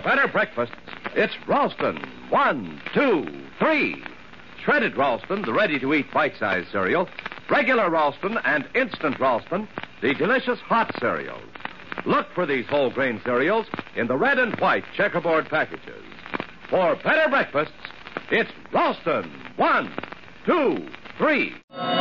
better breakfasts, it's Ralston. 1, 2, 3. Shredded Ralston, the ready-to-eat bite-sized cereal. Regular Ralston and instant Ralston, the delicious hot cereals. Look for these whole grain cereals in the red and white checkerboard packages. For better breakfasts, it's Ralston. 1, 2, 3.